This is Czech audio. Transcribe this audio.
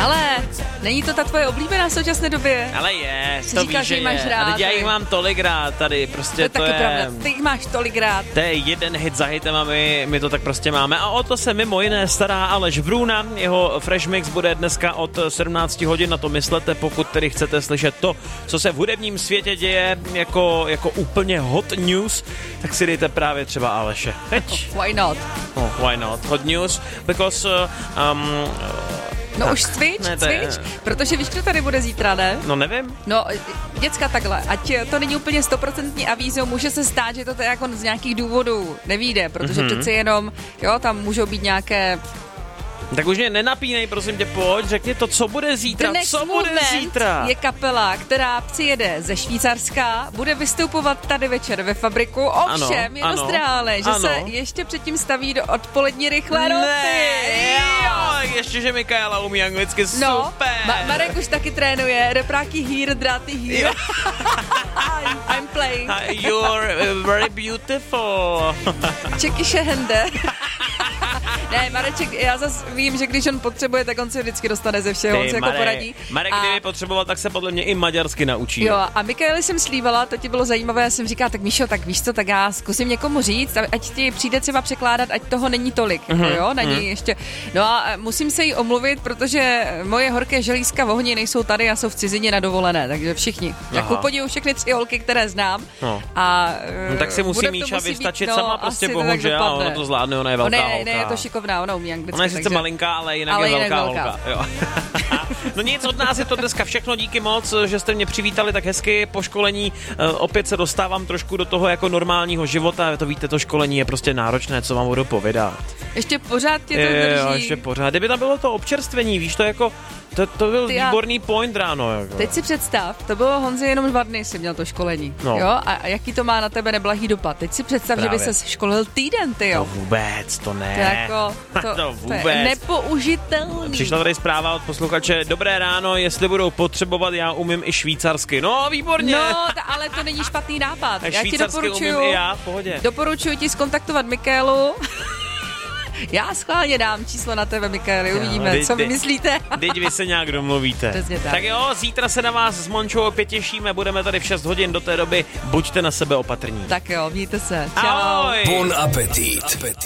Ale není to ta tvoje oblíbená v současné době? Ale je, to víš, že máš je. rád, A teď já jich mám tolik rád tady, prostě to je taky pravda, ty jich máš tolik rád. To je jeden hit za hitem a my to tak prostě máme. A o to se mimo jiné stará Aleš Vrůna. Jeho Fresh Mix bude dneska od 17 hodin, na to myslete, pokud tedy chcete slyšet to, co se v hudebním světě děje jako úplně hot news, tak si dejte právě třeba Aleše. Teď. Why not? Why not? Hot news, because... No tak, už cvič, protože víš, kdo tady bude zítra, ne? No nevím. No, děcka takhle, ať to není úplně 100% avízo, může se stát, že to jako z nějakých důvodů nevyjde, protože přeci jenom, jo, tam můžou být nějaké... Tak už mě nenapínej, prosím tě, pojď, řekni to, co bude zítra, co bude zítra. Je kapela, která přijede ze Švýcarska, bude vystupovat tady večer ve Fabriku, ovšem je dost reálné, že se ještě předtím staví do odpolední rychlé noty. Jo, ještě, že Mikaela umí anglicky, super. Marek už taky trénuje, repráky here, dráty here. I'm playing. You're very beautiful. Čekyše hende. Ne, Mareček, já zase vím, že když on potřebuje, tak on se vždycky dostane ze všeho, on se jako poradí. Marek, kdyby potřeboval, tak se podle mě i maďarsky naučí. Jo, a Mikaeli jsem slívala, to ti bylo zajímavé, já jsem říkala, tak Míšo, tak víš co, tak já zkusím někomu říct, ať ti přijde třeba překládat, ať toho není tolik, jo, na ní ještě. No a musím se jí omluvit, protože moje horké želízka v ohni nejsou tady a jsou v cizině na dovolené, takže všichni. Tak kupodivu všechny 3 holky, které znám. A tak si musí Míša vystačit sama, prostě bohužel, a ona to zvládne, ona je velká holka. Ne, je to šikovná, ona umí anglicky. Ona je sice malinká, ale jinak je velká holka. Jo. No nic, od nás je to dneska všechno, díky moc, že jste mě přivítali tak hezky po školení. Opět se dostávám trošku do toho jako normálního života, to víte, to školení je prostě náročné, co vám budu povědat. Ještě pořád tě to drží. Jo, ještě pořád. Kdyby tam bylo to občerstvení, víš, to jako... To byl výborný point ráno. Jako. Teď si představ, to bylo, Honzi, jenom 2 dny jsi měl to školení, jo? A jaký to má na tebe neblahý dopad? Teď si představ, právě. Že by se školil týden, ty jo. To vůbec, to ne. To vůbec. To je nepoužitelný. Přišla tady zpráva od posluchače, dobré ráno, jestli budou potřebovat, já umím i švýcarsky. No, výborně. No, ale to není špatný nápad. Já ti doporučuji, umím i já, v pohodě. Doporučuji ti zkontaktovat Mikélu. Já schválně dám číslo na tebe, Mikaeli, uvidíme, co vy myslíte. Teď vy se nějak domluvíte. Tak jo, zítra se na vás s Mončou opět těšíme, budeme tady v 6 hodin, do té doby buďte na sebe opatrní. Tak jo, mějte se. Čau. Bon appetit.